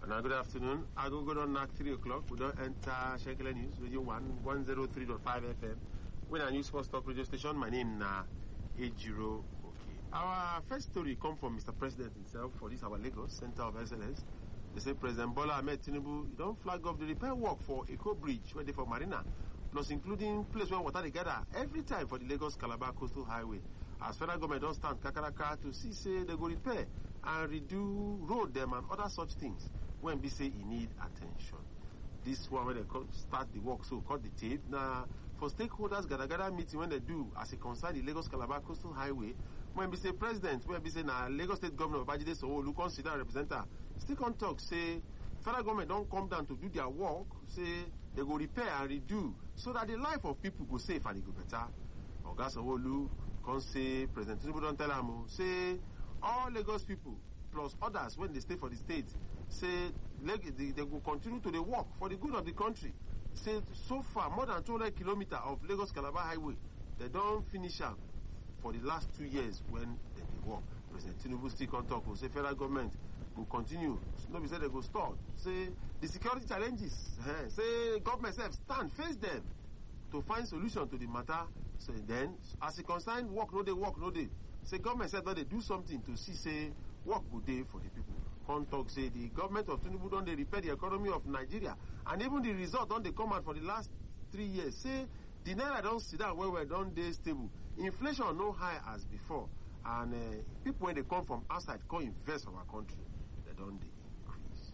And good afternoon. I go on now 3 o'clock. We don't enter Shekele News, Radio 103.5 FM. When I news for stock radio station, my name na Ejiro. Okay. Our first story come from Mr. President himself for this our Lagos Center of Excellence. They say President Bola Ahmed Tinubu don't flag off the repair work for Eco Bridge where they for Marina, plus including place where water they gather every time for the Lagos Calabar Coastal Highway. As federal government don't stand kakaraka to see say they go repair and redo road them and other such things when we say he need attention. This one when they start the work, so cut the tape. Now for stakeholders gather meeting when they do as it concern the Lagos Calabar Coastal Highway, when we say president, when we say na Lagos State Governor Babajide Sanwo-Olu consider representative, still can talk say federal government don't come down to do their work, say they go repair and redo so that the life of people go safe and it go better. Oga Sanwo-Olu can say President Tinubu don't tell him, say all Lagos people plus others when they stay for the state, say they will continue to the work for the good of the country. Say so far more than 200 kilometers of Lagos Calabar Highway, they don't finish up for the last 2 years when they work. President Tinubu still can talk, say federal government will continue. Nobody say they go stop. Say the security challenges, say government self stand, face them to find solution to the matter. So then, as it concerns work no day. Say government said that they do something to see say work good day for the people. Come talk say the government of Tinubu don't they repair the economy of Nigeria, and even the result don't they come out for the last 3 years. Say the naira don't sit down where we don't they stable. Inflation no high as before, and people when they come from outside come invest for our country, they don't they increase.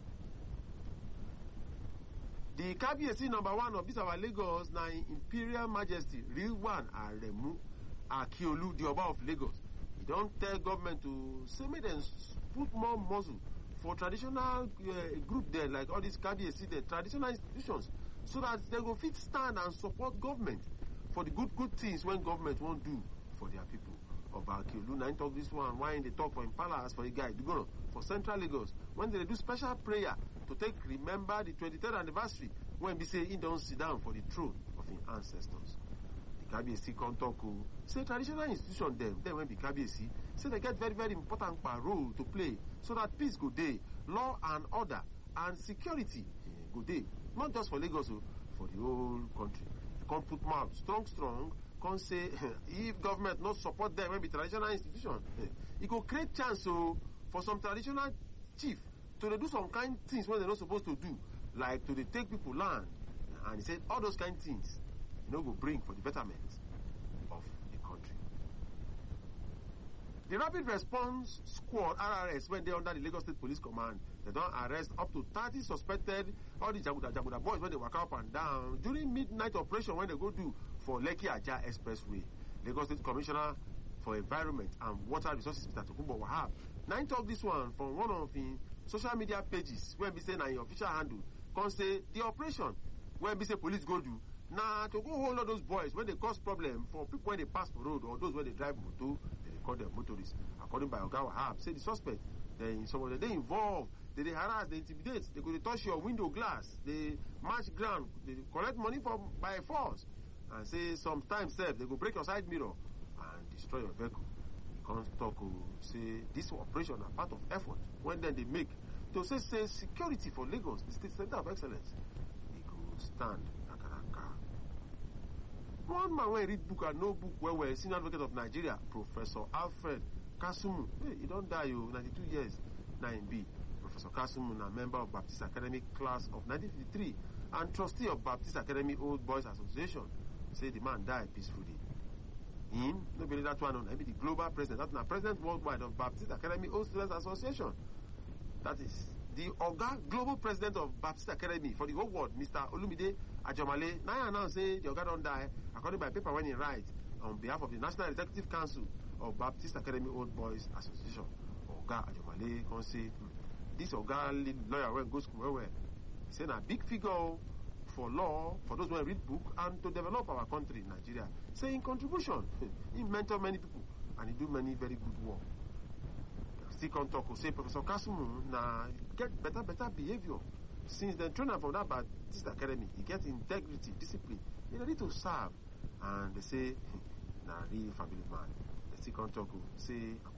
The KBSC number 1 of this our Lagos now Imperial Majesty Real One Aremu Akiolu, the Oba of Lagos. He don't tell government to say make them put more muscle for traditional group there, like all these KBSC, the traditional institutions, so that they go fit stand and support government for the good things when government won't do for their people. Oba Akiolu now talk this one, why they talk for him palace for a guy, for Central Lagos, when they do special prayer to remember the 23rd anniversary when we say he don't sit down for the throne of his ancestors. KBSC can talk, say traditional institution then when the KBSC say they get very, very important role to play so that peace go day, law and order and security go day, not just for Lagos, for the whole country. They can't put mouth strong, can't say if government not support them when the traditional institution, it could create chance for some traditional chief to do some kind of things when they're not supposed to do, like to take people land, and he said all those kind of things go bring for the betterment of the country. The Rapid Response Squad, RRS, when they're under the Lagos State Police Command, they don't arrest up to 30 suspected, all the Jabuda boys when they walk up and down during midnight operation when they go do for Lekki Ajah Expressway. Lagos State Commissioner for Environment and Water Resources, Mr. Tokunbo Wahab, now talk this one from one of the social media pages when we say na your official handle, can say the operation when we say police go do, now to go hold all those boys when they cause problem for people when they pass the road or those when they drive motor, they call them motorists. According by Oga Wahab, say the suspect, some of them they involved, they harass, they intimidate, they go to touch your window glass, they match ground, they collect money by force, and say sometimes they go break your side mirror and destroy your vehicle. Can't talk say this operation are part of effort when then they make to say security for Lagos, the state center of excellence. They go stand. One man when read book and no book where senior advocate of Nigeria, Professor Alfred Kasumu. He don't die, 92 years, 9B. Professor Kasumu, a member of Baptist Academy class of 1953 and trustee of Baptist Academy Old Boys Association, say the man died peacefully. Him, nobody that one, maybe the global president, that's the president worldwide of Baptist Academy Old Students Association. That is the Oga global president of Baptist Academy for the whole world, Mr. Olumide Ajomale. Now announced say the Oga don't die, according by paper when he writes on behalf of the National Executive Council of Baptist Academy Old Boys Association. Oga Ajomale can say this Oga lawyer when go school where he said a big figure for law for those who read book and to develop our country, Nigeria. Saying contribution, he mentor many people and he do many very good work. Still can talk, say Professor Kasumu na get better behavior. Since the trainer from that Baptist Academy, he get integrity, discipline. He ready to serve, and they say na real family man. They still can talk, say